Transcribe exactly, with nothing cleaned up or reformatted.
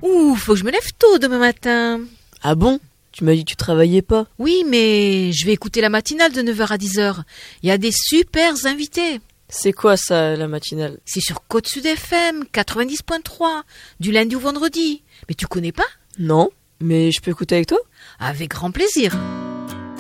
Ouh, faut que je me lève tôt demain matin. Ah bon? Tu m'as dit que tu travaillais pas. Oui, mais je vais écouter la matinale de neuf heures à dix heures. Il y a des super invités. C'est quoi ça, la matinale? C'est sur Côte Sud F M, quatre-vingt-dix point trois, du lundi au vendredi. Mais tu connais pas? Non, mais je peux écouter avec toi? Avec grand plaisir.